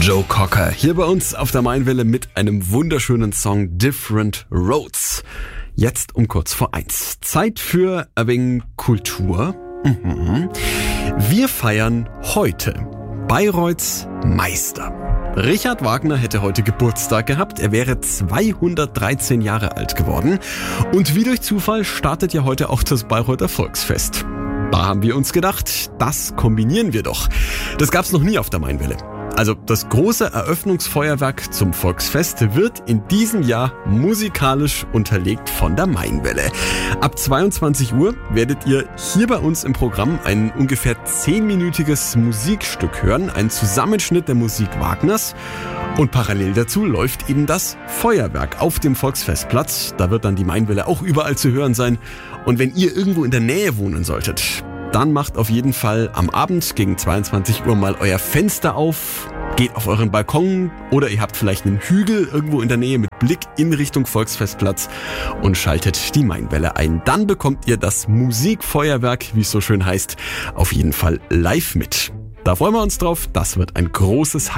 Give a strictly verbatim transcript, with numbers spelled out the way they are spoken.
Joe Cocker hier bei uns auf der Mainwelle mit einem wunderschönen Song Different Roads. Jetzt um kurz vor eins. Zeit für ein wenig Kultur. Mhm. Wir feiern heute Bayreuths Meister. Richard Wagner hätte heute Geburtstag gehabt. Er wäre zweihundertdreizehn Jahre alt geworden. Und wie durch Zufall startet ja heute auch das Bayreuther Volksfest. Da haben wir uns gedacht, das kombinieren wir doch. Das gab's noch nie auf der Mainwelle. Also das große Eröffnungsfeuerwerk zum Volksfest wird in diesem Jahr musikalisch unterlegt von der Mainwelle. Ab zweiundzwanzig Uhr werdet ihr hier bei uns im Programm ein ungefähr zehnminütiges Musikstück hören, ein Zusammenschnitt der Musik Wagners. Und parallel dazu läuft eben das Feuerwerk auf dem Volksfestplatz. Da wird dann die Mainwelle auch überall zu hören sein. Und wenn ihr irgendwo in der Nähe wohnen solltet, dann macht auf jeden Fall am Abend gegen zweiundzwanzig Uhr mal euer Fenster auf, geht auf euren Balkon oder ihr habt vielleicht einen Hügel irgendwo in der Nähe mit Blick in Richtung Volksfestplatz und schaltet die Mainwelle ein. Dann bekommt ihr das Musikfeuerwerk, wie es so schön heißt, auf jeden Fall live mit. Da freuen wir uns drauf. Das wird ein großes